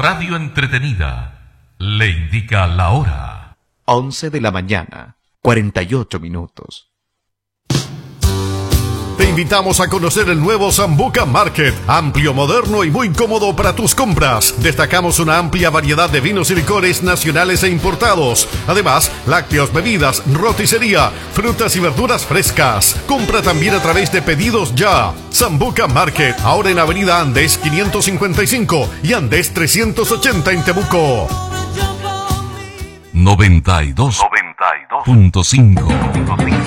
radio entretenida le indica la hora. 11 de la mañana, 48 minutos. Te invitamos a conocer el nuevo Sambuca Market, amplio, moderno y muy cómodo para tus compras. Destacamos una amplia variedad de vinos y licores nacionales e importados. Además, lácteos, bebidas, roticería, frutas y verduras frescas. Compra también a través de Pedidos Ya. Sambuca Market, ahora en Avenida Andes 555 y Andes 380 en Temuco. 92.5